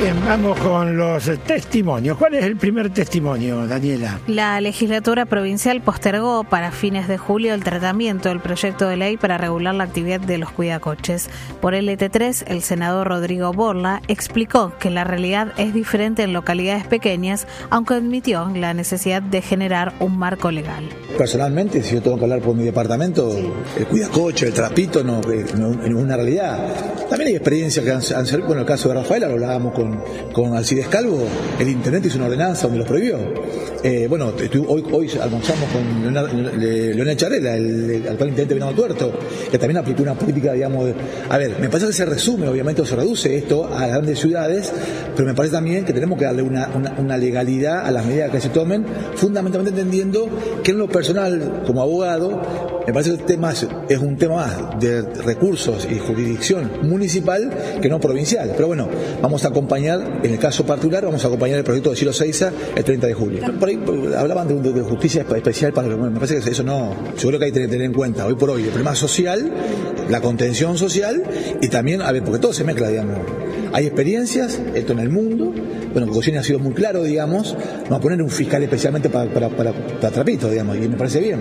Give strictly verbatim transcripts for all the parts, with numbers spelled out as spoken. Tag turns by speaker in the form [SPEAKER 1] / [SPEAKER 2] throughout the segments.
[SPEAKER 1] Bien, vamos con los testimonios. ¿Cuál es el primer testimonio, Daniela?
[SPEAKER 2] La legislatura provincial postergó para fines de julio el tratamiento del proyecto de ley para regular la actividad de los cuidacoches. Por L T tres, el senador Rodrigo Borla explicó que la realidad es diferente en localidades pequeñas, aunque admitió la necesidad de generar un marco legal.
[SPEAKER 3] Personalmente, si yo tengo que hablar por mi departamento, sí. El cuidacoche, el trapito, no, no es una realidad. También hay experiencias que han, han servido, con el caso de Rafaela, lo hablábamos con con Alcides Calvo, el intendente hizo una ordenanza donde los prohibió. Eh, bueno, hoy, hoy almorzamos con Leonel Charela, el, el actual intendente de Venado Tuerto, que también aplicó una política, digamos, de, a ver, me parece que se resume, obviamente, o se reduce esto a las grandes ciudades, pero me parece también que tenemos que darle una, una, una legalidad a las medidas que se tomen, fundamentalmente entendiendo que en lo personal, como abogado, me parece que el tema es, es un tema más de recursos y jurisdicción municipal que no provincial. Pero bueno, vamos a acompañar, en el caso particular, vamos a acompañar el proyecto de Ciro Seiza el treinta de julio. Por ahí hablaban de, de, de justicia especial para bueno, me parece que eso no, yo creo que hay que tener en cuenta hoy por hoy el problema social, la contención social y también, a ver, porque todo se mezcla, digamos. Hay experiencias, esto en el mundo, bueno, Cocina ha sido muy claro, digamos, no a poner un fiscal especialmente para, para, para, para Trapito, digamos, y me parece bien.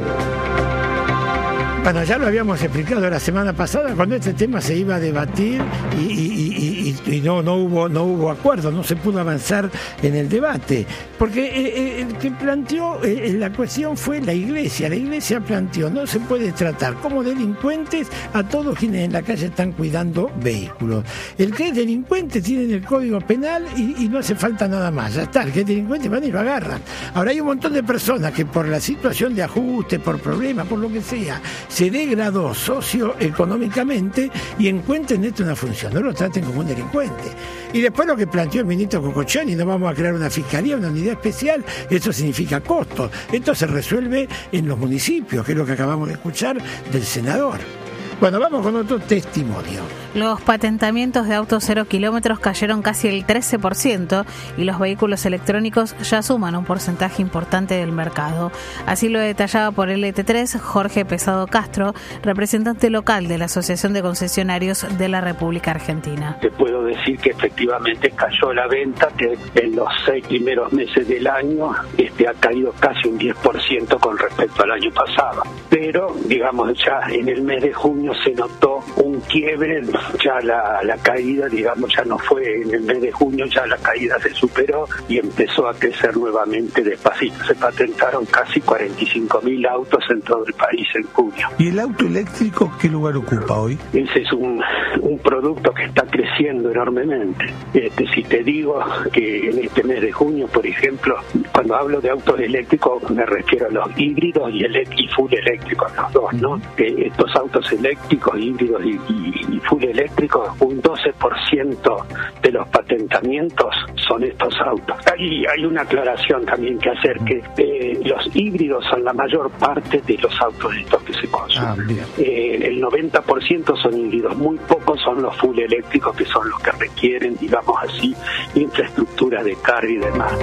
[SPEAKER 1] Bueno, ya lo habíamos explicado la semana pasada cuando este tema se iba a debatir y, y, y, y no, no hubo no hubo acuerdo, no se pudo avanzar en el debate, porque eh, el que planteó eh, la cuestión fue la Iglesia. La Iglesia planteó, no se puede tratar como delincuentes a todos quienes en la calle están cuidando vehículos. El que es delincuente tiene el Código Penal y, y no hace falta nada más, ya está, el que es delincuente van y lo agarran. Ahora hay un montón de personas que por la situación de ajuste, por problemas, por lo que sea, se degradó socioeconómicamente y encuentren esto una función, no lo traten como un delincuente. Y después lo que planteó el ministro Cocochani, no vamos a crear una fiscalía, una unidad especial, esto significa costos. Esto se resuelve en los municipios, que es lo que acabamos de escuchar del senador. Bueno, vamos con otro testimonio.
[SPEAKER 2] Los patentamientos de autos cero kilómetros cayeron casi el trece por ciento y los vehículos electrónicos ya suman un porcentaje importante del mercado. Así lo detallaba por L T tres Jorge Pesado Castro, representante local de la Asociación de Concesionarios de la República Argentina.
[SPEAKER 4] Te puedo decir que efectivamente cayó la venta, que en los seis primeros meses del año este, ha caído casi un diez por ciento con respecto al año pasado. Pero, digamos, ya en el mes de junio se notó un quiebre, ya la, la caída, digamos, ya no fue en el mes de junio, ya la caída se superó y empezó a crecer nuevamente despacito. Se patentaron casi cuarenta y cinco mil autos en todo el país en junio.
[SPEAKER 5] ¿Y el auto eléctrico qué lugar ocupa hoy?
[SPEAKER 4] Ese es un, un producto que está creciendo enormemente. Este, si te digo que en este mes de junio, por ejemplo, cuando hablo de autos eléctricos me refiero a los híbridos y, ele- y full eléctricos, los dos, ¿no? Que estos autos eléctricos, híbridos y, y, y full eléctricos, un doce por ciento de los patentamientos son estos autos. Hay, hay una aclaración también que hacer, que eh, los híbridos son la mayor parte de los autos estos que se consumen. Ah, eh, el noventa por ciento son híbridos, muy pocos son los full eléctricos, que son los que requieren, digamos así, infraestructura de carga y demás.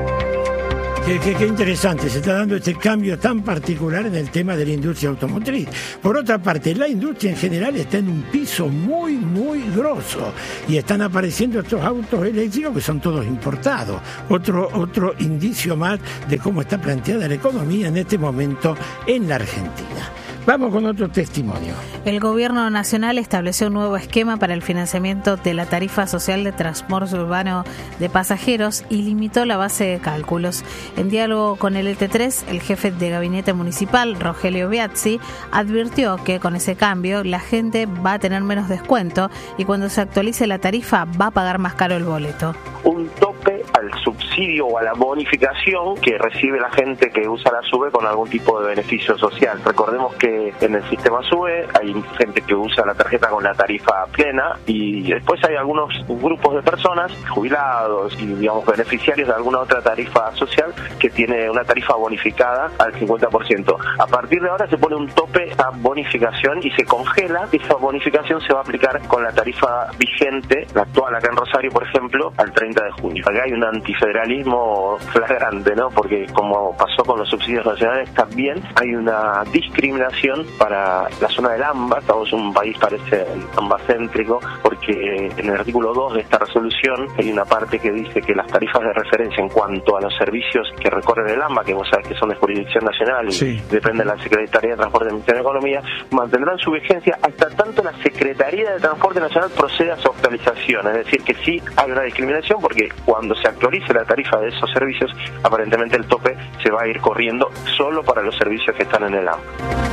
[SPEAKER 1] Qué, qué, qué interesante, se está dando este cambio tan particular en el tema de la industria automotriz. Por otra parte, la industria en general está en un piso muy, muy grosso y están apareciendo estos autos eléctricos que son todos importados. Otro, otro indicio más de cómo está planteada la economía en este momento en la Argentina. Vamos con otro testimonio.
[SPEAKER 2] El Gobierno Nacional estableció un nuevo esquema para el financiamiento de la tarifa social de transporte urbano de pasajeros y limitó la base de cálculos. En diálogo con el L T tres, el jefe de gabinete municipal, Rogelio Biazzi, advirtió que con ese cambio la gente va a tener menos descuento y cuando se actualice la tarifa va a pagar más caro el boleto.
[SPEAKER 6] Un tope al subsidio o a la bonificación que recibe la gente que usa la SUBE con algún tipo de beneficio social. Recordemos que en el sistema SUBE hay gente que usa la tarjeta con la tarifa plena y después hay algunos grupos de personas, jubilados y digamos beneficiarios de alguna otra tarifa social que tiene una tarifa bonificada al cincuenta por ciento. A partir de ahora se pone un tope a bonificación y se congela. Esa bonificación se va a aplicar con la tarifa vigente, la actual acá en Rosario, por ejemplo, al treinta de junio. Acá hay una anti antifederalismo flagrante, ¿no? Porque como pasó con los subsidios nacionales, también hay una discriminación para la zona del AMBA. Estamos en un país, parece, ambacéntrico, porque en el artículo dos de esta resolución hay una parte que dice que las tarifas de referencia en cuanto a los servicios que recorren el AMBA, que vos sabés que son de jurisdicción nacional y sí, depende de la Secretaría de Transporte del Ministerio de Economía, mantendrán su vigencia hasta tanto la Secretaría de Transporte Nacional proceda a su actualización. Es decir, que sí hay una discriminación, porque cuando se actualice la tarifa de esos servicios, aparentemente el tope se va a ir corriendo solo para los servicios que están en el AMBA.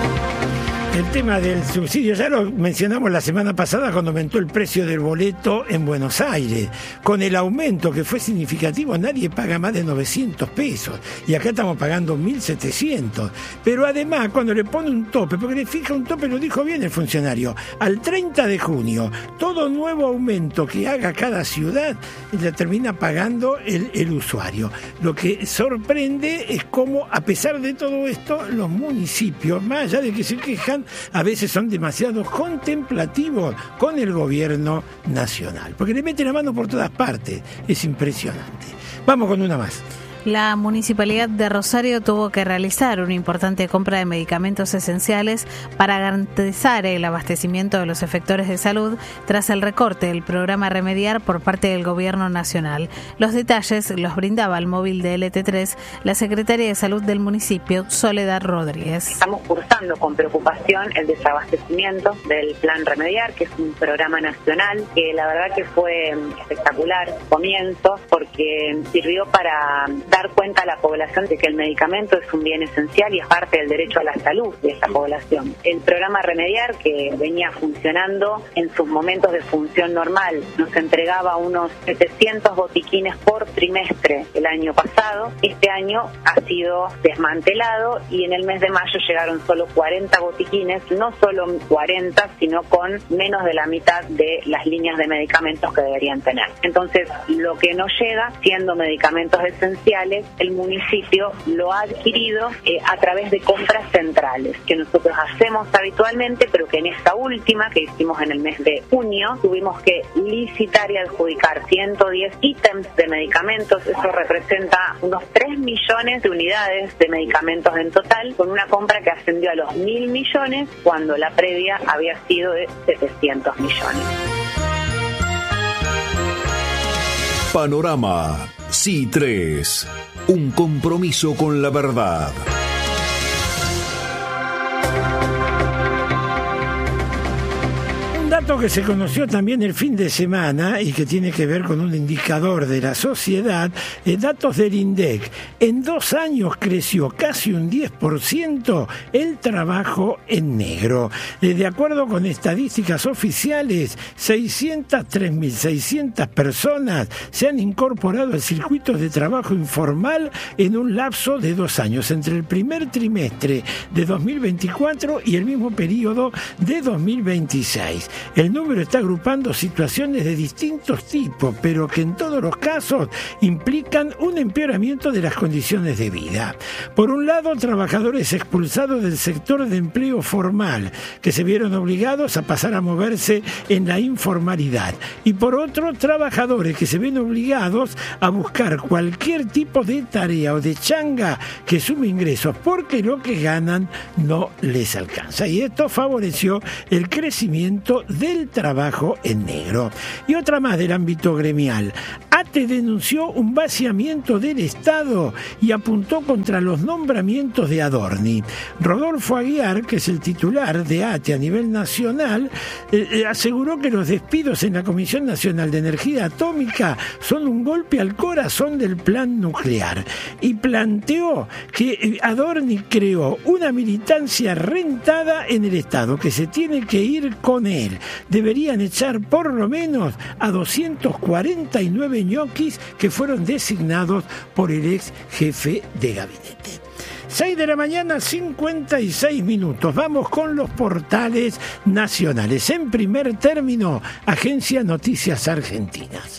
[SPEAKER 1] El tema del subsidio ya lo mencionamos la semana pasada cuando aumentó el precio del boleto en Buenos Aires. Con el aumento que fue significativo, nadie paga más de novecientos pesos y acá estamos pagando mil setecientos. Pero además, cuando le pone un tope, porque le fija un tope, lo dijo bien el funcionario, al treinta de junio, todo nuevo aumento que haga cada ciudad la termina pagando el, el usuario. Lo que sorprende es cómo, a pesar de todo esto, los municipios, más allá de que se quejan, a veces son demasiado contemplativos con el gobierno nacional, porque le meten la mano por todas partes. Es impresionante. Vamos con una más.
[SPEAKER 2] La Municipalidad de Rosario tuvo que realizar una importante compra de medicamentos esenciales para garantizar el abastecimiento de los efectores de salud tras el recorte del programa Remediar por parte del Gobierno Nacional. Los detalles los brindaba al móvil de L T tres la Secretaria de Salud del municipio, Soledad Rodríguez.
[SPEAKER 7] Estamos cursando con preocupación el desabastecimiento del Plan Remediar, que es un programa nacional que la verdad que fue espectacular comienzo, porque sirvió para dar cuenta a la población de que el medicamento es un bien esencial y es parte del derecho a la salud de esa población. El programa Remediar, que venía funcionando en sus momentos de función normal, nos entregaba unos setecientos botiquines por trimestre el año pasado. Este año ha sido desmantelado y en el mes de mayo llegaron solo cuarenta botiquines, no solo cuarenta, sino con menos de la mitad de las líneas de medicamentos que deberían tener. Entonces, lo que no llega, siendo medicamentos esenciales, el municipio lo ha adquirido eh, a través de compras centrales, que nosotros hacemos habitualmente, pero que en esta última, que hicimos en el mes de junio, tuvimos que licitar y adjudicar ciento diez ítems de medicamentos. Eso representa unos tres millones de unidades de medicamentos en total, con una compra que ascendió a los mil millones, cuando la previa había sido de setecientos millones.
[SPEAKER 8] Panorama C I tres, un compromiso con la verdad.
[SPEAKER 1] Un dato que se conoció también el fin de semana y que tiene que ver con un indicador de la sociedad, eh, datos del INDEC. En dos años creció casi un diez por ciento el trabajo en negro. Eh, de acuerdo con estadísticas oficiales, seiscientas tres mil seiscientas personas se han incorporado al circuito de trabajo informal en un lapso de dos años, entre el primer trimestre de dos mil veinticuatro y el mismo periodo de dos mil veintiséis. El número está agrupando situaciones de distintos tipos, pero que en todos los casos implican un empeoramiento de las condiciones de vida. Por un lado, trabajadores expulsados del sector de empleo formal, que se vieron obligados a pasar a moverse en la informalidad. Y por otro, trabajadores que se ven obligados a buscar cualquier tipo de tarea o de changa que sume ingresos, porque lo que ganan no les alcanza. Y esto favoreció el crecimiento del trabajo en negro. Y otra más del ámbito gremial. ATE denunció un vaciamiento del Estado y apuntó contra los nombramientos de Adorni. Rodolfo Aguiar, que es el titular de ATE a nivel nacional, eh, eh, aseguró que los despidos en la Comisión Nacional de Energía Atómica son un golpe al corazón del plan nuclear. Y planteó que Adorni creó una militancia rentada en el Estado, que se tiene que ir con él. Deberían echar por lo menos a doscientos cuarenta y nueve ñoquis que fueron designados por el ex jefe de gabinete. seis de la mañana, cincuenta y seis minutos. Vamos con los portales nacionales. En primer término, Agencia Noticias Argentinas.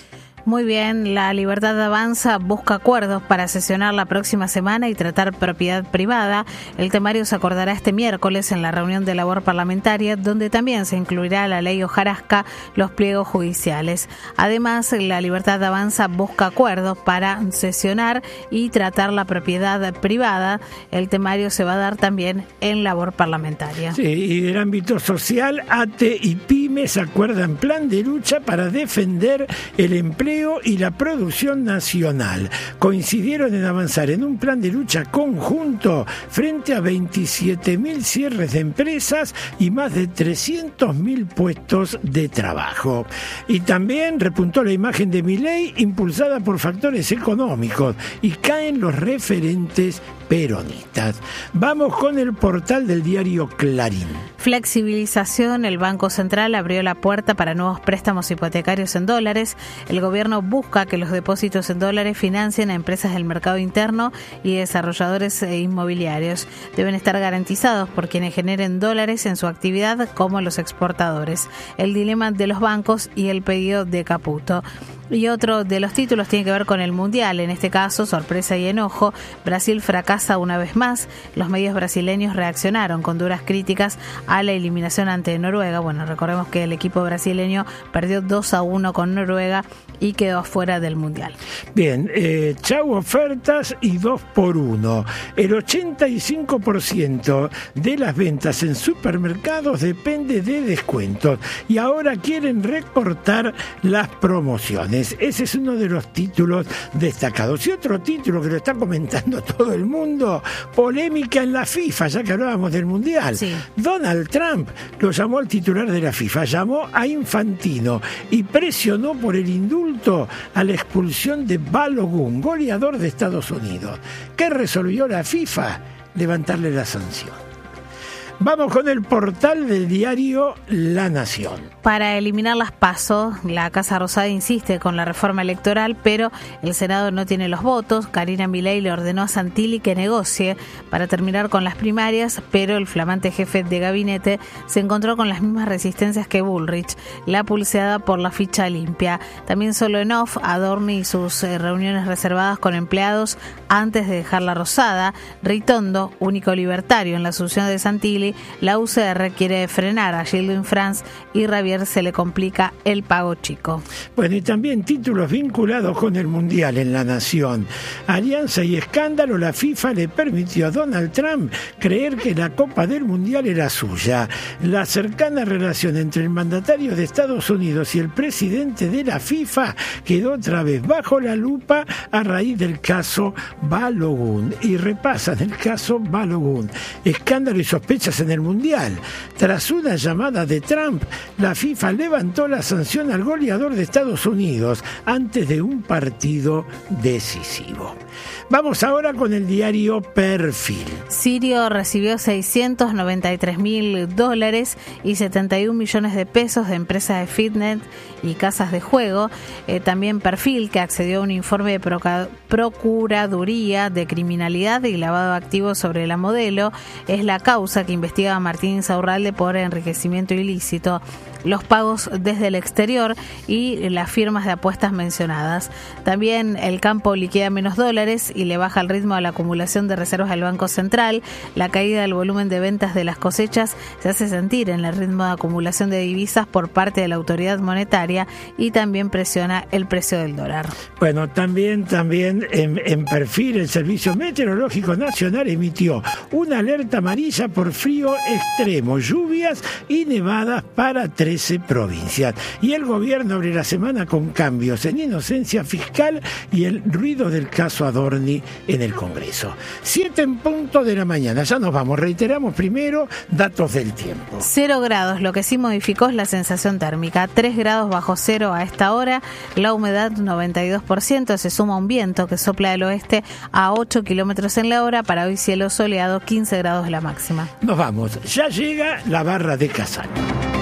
[SPEAKER 2] Muy bien, la Libertad Avanza busca acuerdos para sesionar la próxima semana y tratar propiedad privada. El temario se acordará este miércoles en la reunión de labor parlamentaria, donde también se incluirá la ley hojarasca, los pliegos judiciales. Además, la Libertad Avanza busca acuerdos para sesionar y tratar la propiedad privada. El temario se va a dar también en labor parlamentaria.
[SPEAKER 1] Sí, y del ámbito social, A T E y PYMES acuerdan plan de lucha para defender el empleo y la producción nacional. Coincidieron en avanzar en un plan de lucha conjunto frente a veintisiete mil cierres de empresas y más de trescientos mil puestos de trabajo. Y también repuntó la imagen de Milei impulsada por factores económicos y caen los referentes peronistas. Vamos con el portal del diario Clarín.
[SPEAKER 2] Flexibilización. El Banco Central abrió la puerta para nuevos préstamos hipotecarios en dólares. El gobierno busca que los depósitos en dólares financien a empresas del mercado interno y desarrolladores inmobiliarios. Deben estar garantizados por quienes generen dólares en su actividad, como los exportadores. El dilema de los bancos y el pedido de Caputo. Y otro de los títulos tiene que ver con el Mundial, en este caso, sorpresa y enojo. Brasil fracasa una vez más. Los medios brasileños reaccionaron con duras críticas a la eliminación ante Noruega. Bueno, recordemos que el equipo brasileño perdió dos a uno con Noruega y quedó afuera del Mundial.
[SPEAKER 1] Bien, eh, chau ofertas y dos por uno. El ochenta y cinco por ciento de las ventas en supermercados depende de descuentos y ahora quieren recortar las promociones. Ese es uno de los títulos destacados. Y otro título que lo está comentando todo el mundo, polémica en la FIFA, ya que hablábamos del Mundial.
[SPEAKER 2] Sí.
[SPEAKER 1] Donald Trump lo llamó al titular de la FIFA, llamó a Infantino y presionó por el indulto a la expulsión de Balogun, goleador de Estados Unidos. ¿Qué resolvió la FIFA? Levantarle la sanción. Vamos con el portal del diario La Nación.
[SPEAKER 2] Para eliminar las PASO, la Casa Rosada insiste con la reforma electoral, pero el Senado no tiene los votos. Karina Milei le ordenó a Santilli que negocie para terminar con las primarias, pero el flamante jefe de gabinete se encontró con las mismas resistencias que Bullrich, la pulseada por la ficha limpia. También solo en off, Adorni y sus eh, reuniones reservadas con empleados antes de dejar la Rosada. Ritondo, único libertario en la asunción de Santilli, la U C R quiere frenar a Gildo France y Ravier se le complica el pago chico.
[SPEAKER 1] Bueno, y también títulos vinculados con el Mundial en La Nación. Alianza y escándalo, la FIFA le permitió a Donald Trump creer que la Copa del Mundial era suya. La cercana relación entre el mandatario de Estados Unidos y el presidente de la FIFA quedó otra vez bajo la lupa a raíz del caso Balogun. Y repasan el caso Balogun. Escándalo y sospechas en el Mundial. Tras una llamada de Trump, la FIFA levantó la sanción al goleador de Estados Unidos antes de un partido decisivo. Vamos ahora con el diario Perfil.
[SPEAKER 2] Sirio recibió seiscientos noventa y tres mil dólares y setenta y un millones de pesos de empresas de fitness y casas de juego. Eh, también Perfil, que accedió a un informe de proca- Procuraduría de Criminalidad y Lavado de Activos sobre la modelo, es la causa que investiga a Martín Insaurralde por enriquecimiento ilícito, los pagos desde el exterior y las firmas de apuestas mencionadas. También el campo liquida menos dólares y le baja el ritmo a la acumulación de reservas del Banco Central. La caída del volumen de ventas de las cosechas se hace sentir en el ritmo de acumulación de divisas por parte de la autoridad monetaria y también presiona el precio del dólar.
[SPEAKER 1] Bueno, también, también en, en Perfil, el Servicio Meteorológico Nacional emitió una alerta amarilla por frío extremo, lluvias y nevadas para trece provincias. Y el gobierno abre la semana con cambios en inocencia fiscal y el ruido del caso Adorni en el Congreso. Siete en punto de la mañana. Ya nos vamos. Reiteramos primero datos del tiempo.
[SPEAKER 2] Cero grados. Lo que sí modificó es la sensación térmica. Tres grados bajo cero a esta hora. La humedad noventa y dos por ciento. Se suma un viento que sopla del oeste a ocho kilómetros en la hora. Para hoy cielo soleado, quince grados la máxima.
[SPEAKER 1] Nos vamos. Ya llega la barra de Casal.